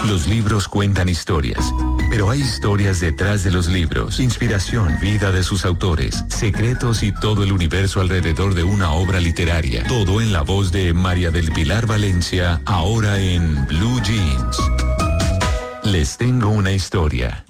Los libros cuentan historias, pero hay historias detrás de los libros, inspiración, vida de sus autores, secretos y todo el universo alrededor de una obra literaria. Todo en la voz de María del Pilar Valencia, ahora en Blue Jeans. Les tengo una historia.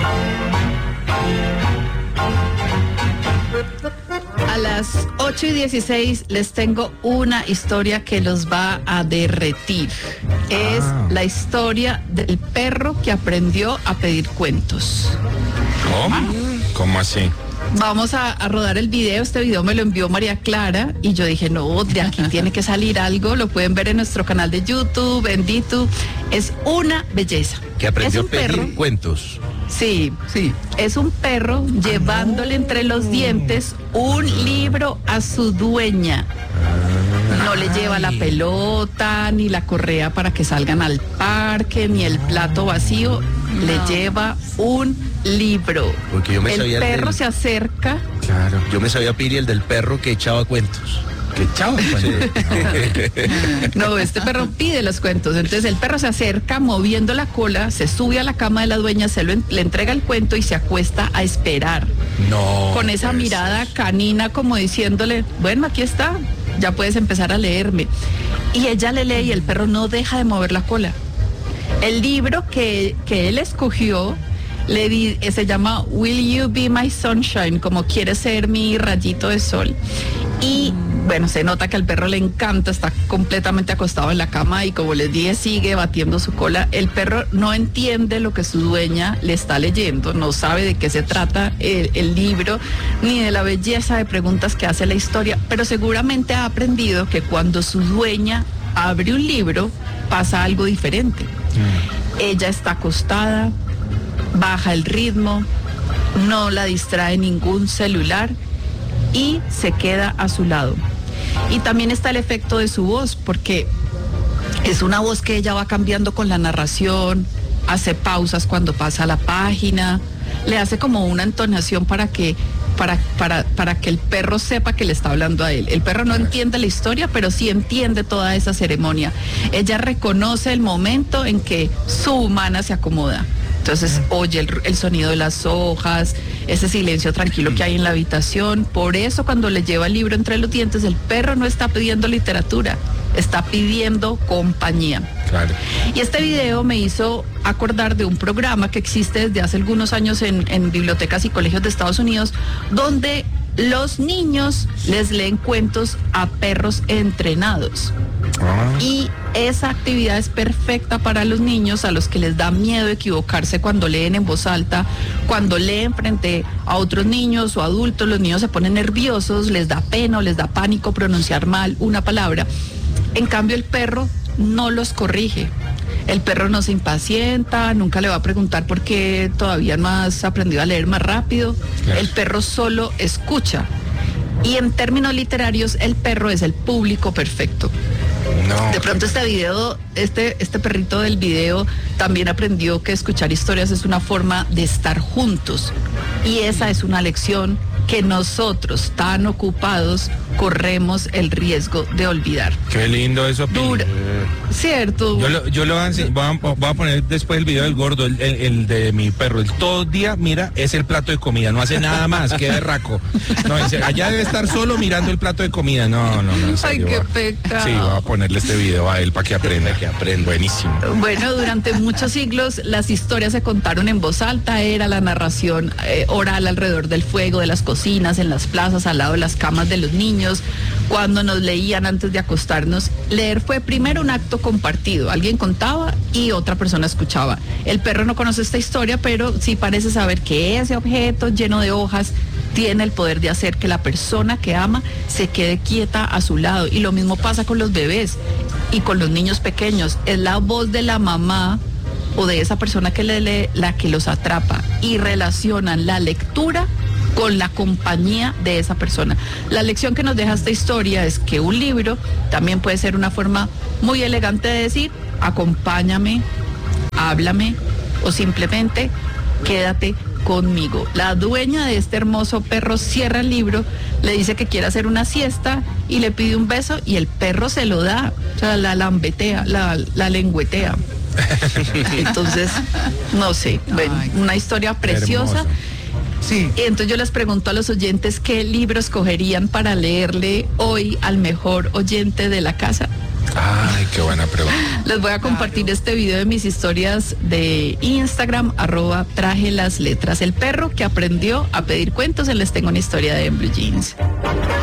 A las 8:16 les tengo una historia que los va a derretir. Es la historia del perro que aprendió a pedir cuentos. ¿Cómo? ¿Cómo así? Vamos a rodar el video. Este video me lo envió María Clara y yo dije, no, de aquí tiene que salir algo. Lo pueden ver en nuestro canal de YouTube, en YouTube. Es una belleza. Que aprendió a pedir cuentos. Sí, es un perro llevándole entre los dientes un libro a su dueña. No le lleva la pelota, ni la correa para que salgan al parque, ni el plato vacío. Le lleva un libro. Porque yo me el sabía perro se acerca. Claro. Yo me sabía Piri, el del perro que echaba cuentos. ¿Que echaba cuentos? No, este perro pide los cuentos. Entonces el perro se acerca moviendo la cola, se sube a la cama de la dueña, le entrega el cuento y se acuesta a esperar. No. Con esa mirada canina como diciéndole, bueno, aquí está, ya puedes empezar a leerme. Y ella le lee y el perro no deja de mover la cola. El libro que él escogió se llama Will You Be My Sunshine, como quieres ser mi rayito de sol. Y bueno, se nota que al perro le encanta, está completamente acostado en la cama y como les dije, sigue batiendo su cola. El perro no entiende lo que su dueña le está leyendo, no sabe de qué se trata el libro, ni de la belleza de preguntas que hace la historia, pero seguramente ha aprendido que cuando su dueña abre un libro, pasa algo diferente. Ella está acostada, baja el ritmo, no la distrae ningún celular y se queda a su lado. Y también está el efecto de su voz, porque es una voz que ella va cambiando con la narración, hace pausas cuando pasa la página, le hace como una entonación para que el perro sepa que le está hablando a él. El perro no entiende la historia, pero sí entiende toda esa ceremonia. Ella reconoce el momento en que su humana se acomoda. Entonces oye el sonido de las hojas, ese silencio tranquilo que hay en la habitación. Por eso cuando le lleva el libro entre los dientes, el perro no está pidiendo literatura, está pidiendo compañía. Claro. Y este video me hizo acordar de un programa que existe desde hace algunos años en bibliotecas y colegios de Estados Unidos, donde los niños les leen cuentos a perros entrenados. Y esa actividad es perfecta para los niños a los que les da miedo equivocarse cuando leen en voz alta, cuando leen frente a otros niños o adultos. Los niños se ponen nerviosos, les da pena o les da pánico pronunciar mal una palabra. En cambio, el perro no los corrige. El perro no se impacienta, nunca le va a preguntar por qué todavía no has aprendido a leer más rápido. Claro. El perro solo escucha. Y en términos literarios, el perro es el público perfecto. No. De pronto este perrito del video también aprendió que escuchar historias es una forma de estar juntos. Y esa es una lección que nosotros, tan ocupados, corremos el riesgo de olvidar. Qué lindo eso, Pili. Cierto. Yo lo voy a poner después el video del gordo, el de mi perro. El todo el día, mira, es el plato de comida, no hace nada más, qué berraco. No, allá debe estar solo mirando el plato de comida. No. Ay, qué pecado. Sí, voy a ponerle este video a él para que aprenda, buenísimo. Bueno, durante muchos siglos las historias se contaron en voz alta, era la narración oral alrededor del fuego, de las cocinas, en las plazas, al lado de las camas de los niños, cuando nos leían antes de acostarnos. Leer fue primero un acto compartido, alguien contaba y otra persona escuchaba. El perro no conoce esta historia, pero sí parece saber que ese objeto lleno de hojas tiene el poder de hacer que la persona que ama se quede quieta a su lado. Y lo mismo pasa con los bebés y con los niños pequeños. Es la voz de la mamá o de esa persona que le lee la que los atrapa, y relacionan la lectura con la compañía de esa persona. La lección que nos deja esta historia es que un libro también puede ser una forma muy elegante de decir: acompáñame, háblame, o simplemente quédate conmigo. La dueña de este hermoso perro cierra el libro, le dice que quiere hacer una siesta y le pide un beso, y el perro se lo da, o sea, la lambetea, la lengüetea. Entonces, no sé, bueno, una historia preciosa. Hermoso. Sí. Y entonces yo les pregunto a los oyentes qué libros cogerían para leerle hoy al mejor oyente de la casa. Ay, qué buena pregunta. Les voy a compartir este video de mis historias de Instagram, @traje las letras. El perro que aprendió a pedir cuentos, les tengo una historia de en Blue Jeans.